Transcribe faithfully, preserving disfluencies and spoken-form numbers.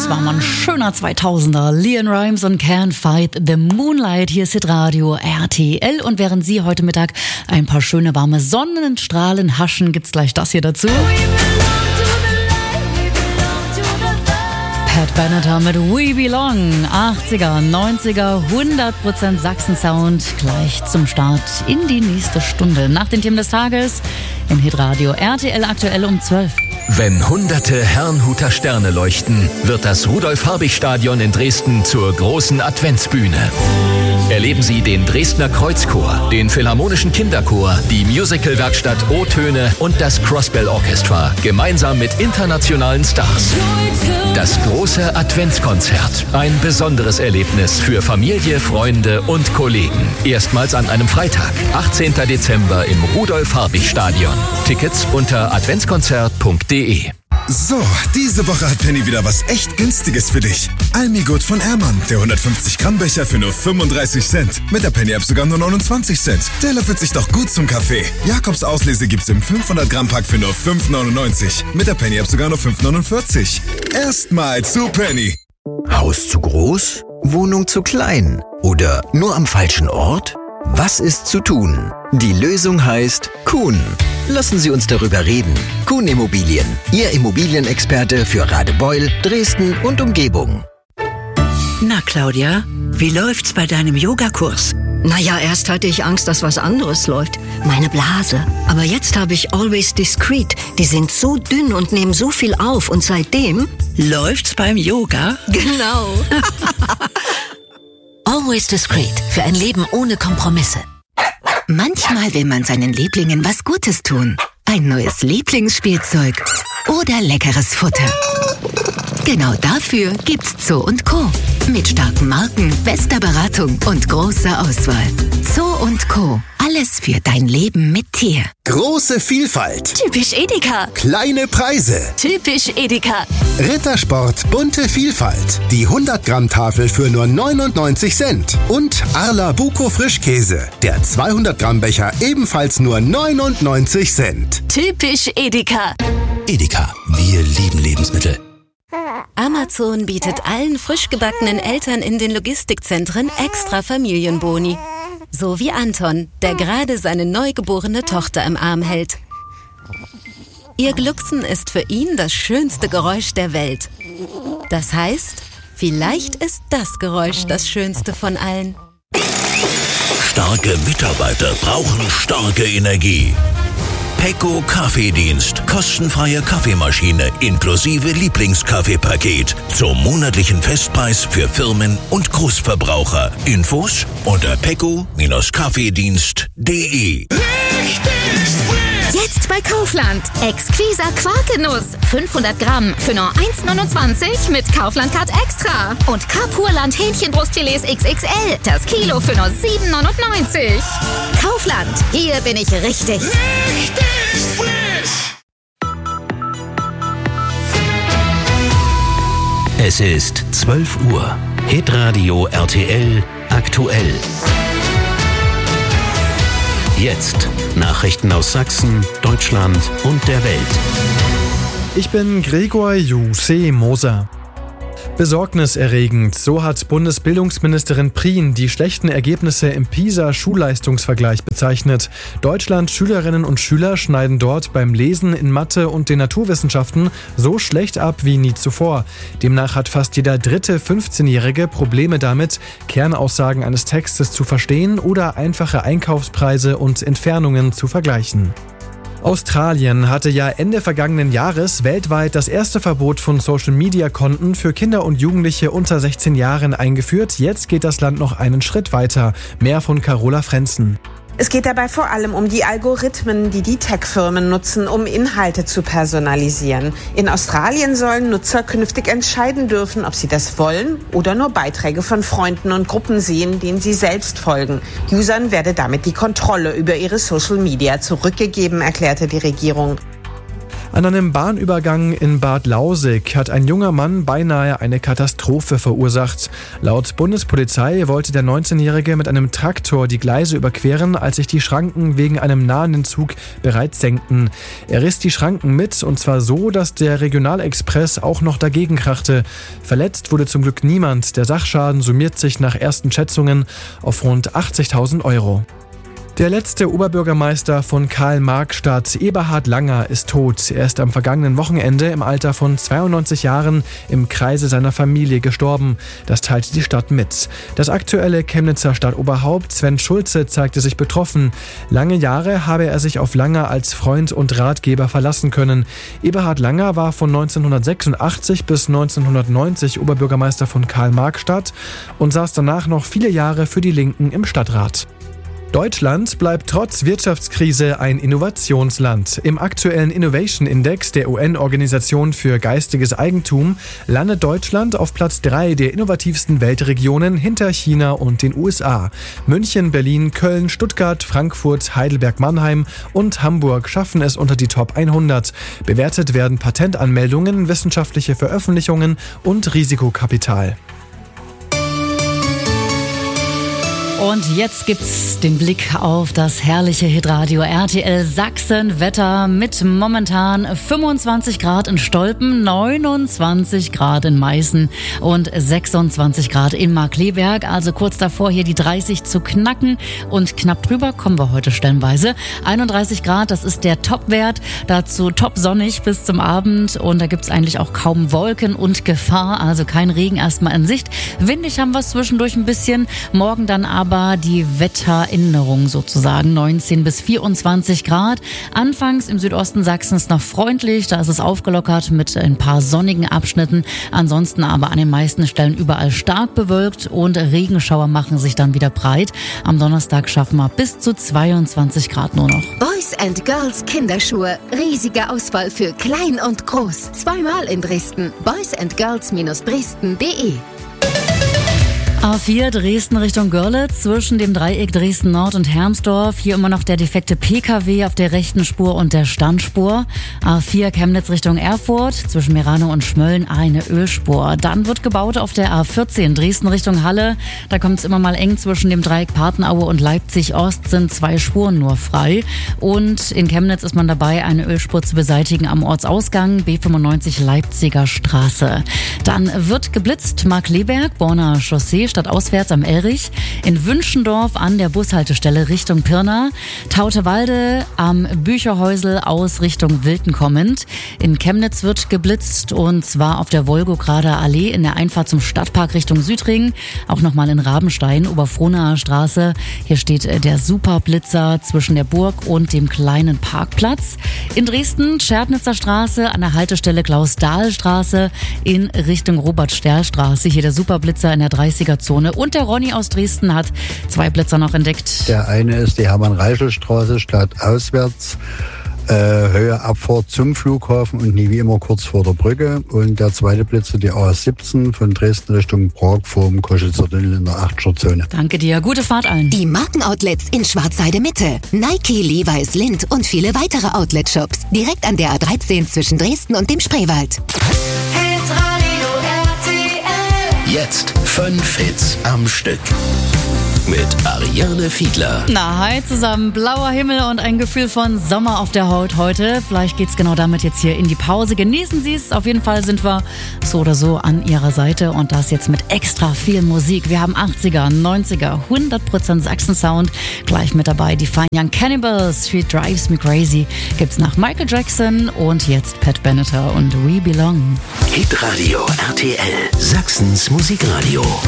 Das war mal ein schöner zweitausender. Leon Rimes und Can't Fight the Moonlight. Hier ist Hitradio R T L. Und während Sie heute Mittag ein paar schöne warme Sonnenstrahlen haschen, gibt's gleich das hier dazu. Pat Benatar mit We Belong. achtziger, neunziger, hundert Prozent Sachsen-Sound. Gleich zum Start in die nächste Stunde. Nach den Themen des Tages in Hitradio R T L aktuell um zwölf. Wenn hunderte Herrnhuter Sterne leuchten, wird das Rudolf-Habich-Stadion in Dresden zur großen Adventsbühne. Erleben Sie den Dresdner Kreuzchor, den Philharmonischen Kinderchor, die Musical-Werkstatt O-Töne und das Crossbell Orchestra gemeinsam mit internationalen Stars. Das große Adventskonzert. Ein besonderes Erlebnis für Familie, Freunde und Kollegen. Erstmals an einem Freitag, achtzehnten Dezember im Rudolf-Habich-Stadion. Tickets unter adventskonzert punkt de. So, diese Woche hat Penny wieder was echt Günstiges für dich. Almigut von Ehrmann, der hundertfünfzig Gramm Becher für nur fünfunddreißig Cent. Mit der Penny-App sogar nur neunundzwanzig Cent. Der löffelt sich doch gut zum Kaffee. Jakobs Auslese gibt's im fünfhundert Gramm Pack für nur fünf neunundneunzig. Mit der Penny-App sogar nur fünf neunundvierzig. Erstmal zu Penny. Haus zu groß? Wohnung zu klein? Oder nur am falschen Ort? Was ist zu tun? Die Lösung heißt Kuhn. Lassen Sie uns darüber reden. Kuhn Immobilien, Ihr Immobilienexperte für Radebeul, Dresden und Umgebung. Na Claudia, wie läuft's bei deinem Yogakurs? Naja, erst hatte ich Angst, dass was anderes läuft. Meine Blase. Aber jetzt habe ich Always Discreet. Die sind so dünn und nehmen so viel auf. Und seitdem... Läuft's beim Yoga? Genau. Always Discreet. Für ein Leben ohne Kompromisse. Manchmal will man seinen Lieblingen was Gutes tun. Ein neues Lieblingsspielzeug oder leckeres Futter. Genau dafür gibt's Zoo und Co. Mit starken Marken, bester Beratung und großer Auswahl. Zoo und Co. Alles für dein Leben mit Tier. Große Vielfalt. Typisch Edeka. Kleine Preise. Typisch Edeka. Rittersport bunte Vielfalt. Die hundert Gramm Tafel für nur neunundneunzig Cent. Und Arla Buko Frischkäse. Der zweihundert Gramm Becher ebenfalls nur neunundneunzig Cent. Typisch Edeka. Edeka. Wir lieben Lebensmittel. Amazon bietet allen frisch gebackenen Eltern in den Logistikzentren extra Familienboni. So wie Anton, der gerade seine neugeborene Tochter im Arm hält. Ihr Glucksen ist für ihn das schönste Geräusch der Welt. Das heißt, vielleicht ist das Geräusch das schönste von allen. Starke Mitarbeiter brauchen starke Energie. Pecco Kaffeedienst. Kostenfreie Kaffeemaschine inklusive Lieblingskaffeepaket zum monatlichen Festpreis für Firmen und Großverbraucher. Infos unter pecco Kaffeedienst punkt de. Jetzt bei Kaufland. Exquiser Quarkgenuss. fünfhundert Gramm für nur eins neunundzwanzig mit Kaufland-Card Extra. Und Carpurland Hähnchenbrustfilets X X L. Das Kilo für nur sieben neunundneunzig. Kaufland. Hier bin ich richtig. Richtig frisch. Es ist zwölf Uhr. Hitradio R T L aktuell. Jetzt Nachrichten aus Sachsen, Deutschland und der Welt. Ich bin Gregor Juseh Moser. Besorgniserregend, so hat Bundesbildungsministerin Prien die schlechten Ergebnisse im PISA-Schulleistungsvergleich bezeichnet. Deutschlands Schülerinnen und Schüler schneiden dort beim Lesen in Mathe und den Naturwissenschaften so schlecht ab wie nie zuvor. Demnach hat fast jeder dritte fünfzehnjährige Probleme damit, Kernaussagen eines Textes zu verstehen oder einfache Einkaufspreise und Entfernungen zu vergleichen. Australien hatte ja Ende vergangenen Jahres weltweit das erste Verbot von Social-Media-Konten für Kinder und Jugendliche unter sechzehn Jahren eingeführt. Jetzt geht das Land noch einen Schritt weiter. Mehr von Carola Frenzen. Es geht dabei vor allem um die Algorithmen, die die Tech-Firmen nutzen, um Inhalte zu personalisieren. In Australien sollen Nutzer künftig entscheiden dürfen, ob sie das wollen oder nur Beiträge von Freunden und Gruppen sehen, denen sie selbst folgen. Usern werde damit die Kontrolle über ihre Social Media zurückgegeben, erklärte die Regierung. An einem Bahnübergang in Bad Lausig hat ein junger Mann beinahe eine Katastrophe verursacht. Laut Bundespolizei wollte der neunzehnjährige mit einem Traktor die Gleise überqueren, als sich die Schranken wegen einem nahenden Zug bereits senkten. Er riss die Schranken mit, und zwar so, dass der Regionalexpress auch noch dagegen krachte. Verletzt wurde zum Glück niemand. Der Sachschaden summiert sich nach ersten Schätzungen auf rund achtzigtausend Euro. Der letzte Oberbürgermeister von Karl-Marx-Stadt, Eberhard Langer, ist tot. Er ist am vergangenen Wochenende im Alter von zweiundneunzig Jahren im Kreise seiner Familie gestorben. Das teilte die Stadt mit. Das aktuelle Chemnitzer Stadtoberhaupt Sven Schulze zeigte sich betroffen. Lange Jahre habe er sich auf Langer als Freund und Ratgeber verlassen können. Eberhard Langer war von neunzehnhundertsechsundachtzig bis neunzehnhundertneunzig Oberbürgermeister von Karl-Marx-Stadt und saß danach noch viele Jahre für die Linken im Stadtrat. Deutschland bleibt trotz Wirtschaftskrise ein Innovationsland. Im aktuellen Innovation Index der U N-Organisation für geistiges Eigentum landet Deutschland auf Platz drei der innovativsten Weltregionen hinter China und den U S A. München, Berlin, Köln, Stuttgart, Frankfurt, Heidelberg, Mannheim und Hamburg schaffen es unter die Top hundert. Bewertet werden Patentanmeldungen, wissenschaftliche Veröffentlichungen und Risikokapital. Und jetzt gibt's den Blick auf das herrliche Hitradio R T L Sachsen Wetter mit momentan fünfundzwanzig Grad in Stolpen, neunundzwanzig Grad in Meißen und sechsundzwanzig Grad in Markkleeberg. Also kurz davor, hier die dreißig zu knacken, und knapp drüber kommen wir heute stellenweise. einunddreißig Grad, das ist der Topwert. Dazu top sonnig bis zum Abend, und da gibt's eigentlich auch kaum Wolken und Gefahr, also kein Regen erstmal in Sicht. Windig haben wir es zwischendurch ein bisschen. Morgen dann aber Aber die Wetteränderung sozusagen, neunzehn bis vierundzwanzig Grad. Anfangs im Südosten Sachsens noch freundlich, da ist es aufgelockert mit ein paar sonnigen Abschnitten. Ansonsten aber an den meisten Stellen überall stark bewölkt, und Regenschauer machen sich dann wieder breit. Am Donnerstag schaffen wir bis zu zweiundzwanzig Grad nur noch. Boys and Girls Kinderschuhe. Riesige Auswahl für klein und groß. Zweimal in Dresden. boys and girls Bindestrich dresden punkt de A vier Dresden Richtung Görlitz, zwischen dem Dreieck Dresden Nord und Hermsdorf. Hier immer noch der defekte P K W auf der rechten Spur und der Standspur. A vier Chemnitz Richtung Erfurt, zwischen Merano und Schmölln eine Ölspur. Dann wird gebaut auf der A vierzehn Dresden Richtung Halle. Da kommt es immer mal eng, zwischen dem Dreieck Patenaue und Leipzig Ost sind zwei Spuren nur frei. Und in Chemnitz ist man dabei, eine Ölspur zu beseitigen am Ortsausgang B fünfundneunzig Leipziger Straße. Dann wird geblitzt Markkleeberg, Borner Chaussee, stadtauswärts am Elrich, in Wünschendorf an der Bushaltestelle Richtung Pirna, Tautewalde am Bücherhäusel aus Richtung Wilten kommend. In Chemnitz wird geblitzt, und zwar auf der Wolgograder Allee in der Einfahrt zum Stadtpark Richtung Südring, auch nochmal in Rabenstein, Oberfrohnaer Straße. Hier steht der Superblitzer zwischen der Burg und dem kleinen Parkplatz. In Dresden Scherdnitzer Straße an der Haltestelle Klaus-Dahl-Straße in Richtung Robert-Sterl-Straße. Hier der Superblitzer in der dreißiger Zone. Und der Ronny aus Dresden hat zwei Blitzer noch entdeckt. Der eine ist die Hermann-Reichel-Straße stadtauswärts, äh, Höhe Abfahrt zum Flughafen und nie wie immer kurz vor der Brücke. Und der zweite Blitzer die A siebzehn von Dresden Richtung Prag vorm Koschitzer Tunnel in der achtscher Zone. Danke dir, gute Fahrt allen. Die Markenoutlets in Schwarzheide Mitte. Nike, Levi's, Lindt und viele weitere Outlet-Shops. Direkt an der A dreizehn zwischen Dresden und dem Spreewald. Jetzt fünf Hits am Stück mit Ariane Fiedler. Na, hi zusammen. Blauer Himmel und ein Gefühl von Sommer auf der Haut heute. Vielleicht geht's genau damit jetzt hier in die Pause. Genießen Sie es. Auf jeden Fall sind wir so oder so an Ihrer Seite, und das jetzt mit extra viel Musik. Wir haben achtziger, neunziger, hundert Prozent Sachsen-Sound gleich mit dabei. Die Fine Young Cannibals, Street Drives Me Crazy gibt's nach Michael Jackson, und jetzt Pat Benatar und We Belong. Hitradio R T L, Sachsens Musikradio.